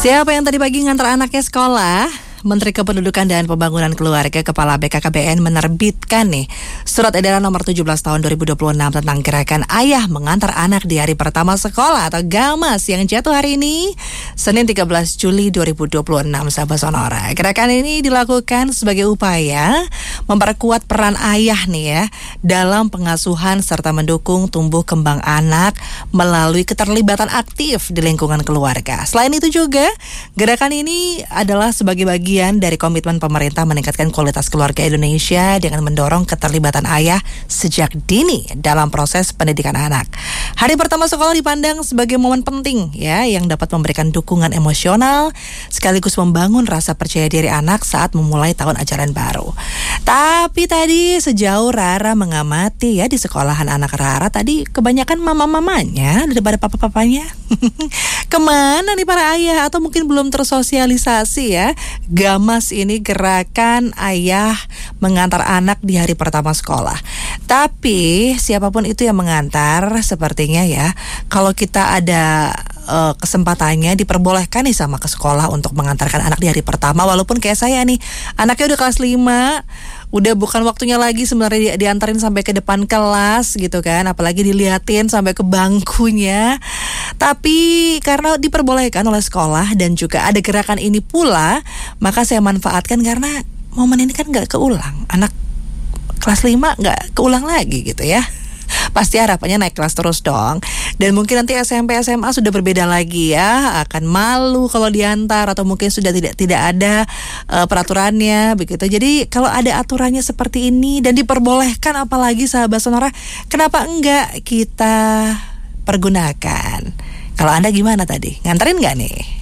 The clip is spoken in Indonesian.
Siapa yang tadi pagi ngantar anaknya sekolah? Menteri Kependudukan dan Pembangunan Keluarga Kepala BKKBN menerbitkan nih Surat Edaran nomor 17 tahun 2026 tentang gerakan ayah mengantar anak di hari pertama sekolah atau GAMAS yang jatuh hari ini Senin 13 Juli 2026, sahabat Sonora. Gerakan ini dilakukan sebagai upaya memperkuat peran ayah nih ya dalam pengasuhan serta mendukung tumbuh kembang anak melalui keterlibatan aktif di lingkungan keluarga. Selain itu juga gerakan ini adalah sebagai bagian dari komitmen pemerintah meningkatkan kualitas keluarga Indonesia dengan mendorong keterlibatan ayah sejak dini dalam proses pendidikan anak. Hari pertama sekolah dipandang sebagai momen penting ya yang dapat memberikan dukungan emosional sekaligus membangun rasa percaya diri anak saat memulai tahun ajaran baru. Tapi tadi sejauh Rara mengamati ya di sekolahan anak Rara tadi kebanyakan mama-mamanya daripada papa-papanya. Kemana nih para ayah atau mungkin belum tersosialisasi ya? GAMAS ini gerakan ayah mengantar anak di hari pertama sekolah. Tapi siapapun itu yang mengantar sepertinya ya, kalau kita ada kesempatannya diperbolehkan nih sama ke sekolah untuk mengantarkan anak di hari pertama. Walaupun kayak saya nih, anaknya udah kelas 5, udah bukan waktunya lagi sebenarnya diantarin sampai ke depan kelas gitu kan, apalagi diliatin sampai ke bangkunya. Tapi karena diperbolehkan oleh sekolah dan juga ada gerakan ini pula, maka saya manfaatkan karena momen ini kan gak keulang. Anak kelas 5 gak keulang lagi gitu ya. Pasti harapannya naik kelas terus dong. Dan mungkin nanti SMP SMA sudah berbeda lagi ya, akan malu kalau diantar atau mungkin sudah tidak ada peraturannya begitu. Jadi kalau ada aturannya seperti ini dan diperbolehkan, apalagi sahabat Sonora, kenapa enggak kita pergunakan? Kalau Anda gimana tadi? Nganterin nggak nih?